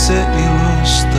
itse ilosta.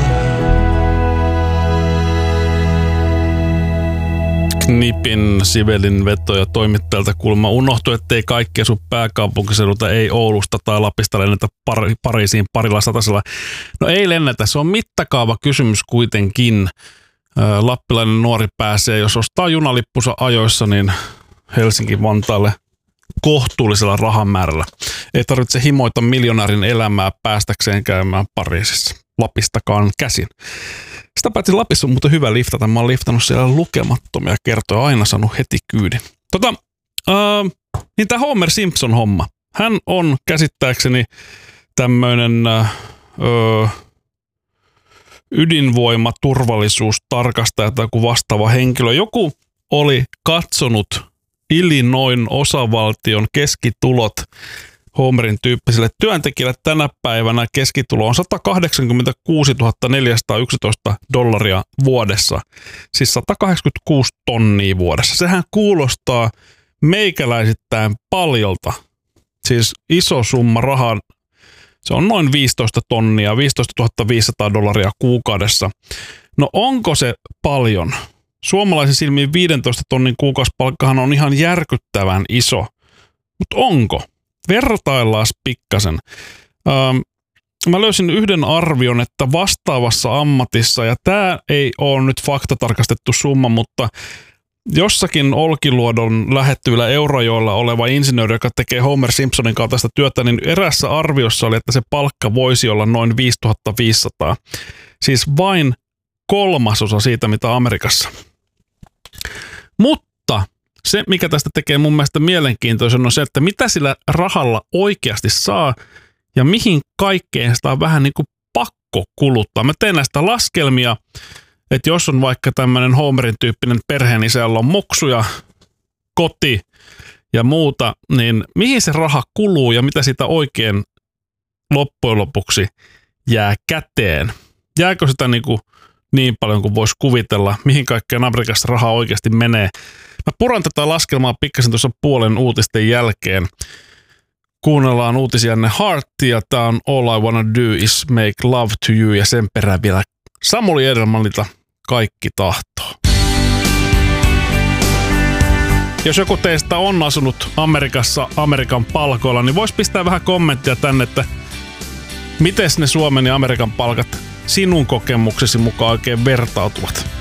Knipin Sivelin veto ja toimittajalta kuulemma unohtui, ettei kaikki asu pääkaupunkiseudulta, ei Oulusta tai Lapista lennetä Pariisiin parilla satasella. No ei lennetä, se on mittakaava kysymys kuitenkin. Lappilainen nuori pääsee, jos ostaa junalippunsa ajoissa, niin Helsinki-Vantaalle kohtuullisella rahamäärällä. Ei tarvitse himoita miljonäärin elämää päästäkseen käymään Pariisissa. Lapistakaan käsin. Sitä paitsi Lapissa on muuten hyvä liftata. Mä oon liftannut siellä lukemattomia kertoja, aina saanut heti kyydin. Niin tää Homer Simpson homma. Hän on käsittääkseni tämmöinen ydinvoimaturvallisuustarkastaja tai joku vastaava henkilö. Joku oli katsonut Illinoisin osavaltion keskitulot Homerin tyyppisille työntekijälle tänä päivänä keskitulo on $186 411 vuodessa, siis 186 tonnia vuodessa. Sehän kuulostaa meikäläisittäin paljolta, siis iso summa rahaa, se on noin 15 tonnia, $15 500 kuukaudessa. No onko se paljon? Suomalaisen silmiin 15 tonnin kuukausipalkkahan on ihan järkyttävän iso, mutta onko? Vertaillaan pikkasen. Mä löysin yhden arvion, että vastaavassa ammatissa, ja tämä ei ole nyt faktatarkastettu summa, mutta jossakin Olkiluodon lähettyvillä Eurajoilla oleva insinööri, joka tekee Homer Simpsonin kaltaista työtä, niin erässä arviossa oli, että se palkka voisi olla noin 5500. Siis vain 1/3 siitä, mitä Amerikassa. Mutta se, mikä tästä tekee mun mielestä mielenkiintoisen, on se, että mitä sillä rahalla oikeasti saa ja mihin kaikkeen sitä on vähän niin kuin pakko kuluttaa. Mä teen näistä laskelmia, että jos on vaikka tämmöinen Homerin tyyppinen perhe, niin siellä on muksuja, koti ja muuta, niin mihin se raha kuluu ja mitä siitä oikein loppujen lopuksi jää käteen? Jääkö sitä niin paljon kuin voisi kuvitella, mihin kaikkeen Amerikassa rahaa oikeasti menee? Mä puran tätä laskelmaa pikkasen tuossa puolen uutisten jälkeen. Kuunnellaan uutisianne Heartia. Tää on All I Wanna Do Is Make Love to You ja sen perään vielä Samuli Edelmanilta Kaikki tahtoo. Jos joku teistä on asunut Amerikassa Amerikan palkoilla, niin vois pistää vähän kommenttia tänne, että miten ne Suomen ja Amerikan palkat sinun kokemuksesi mukaan oikein vertautuvat.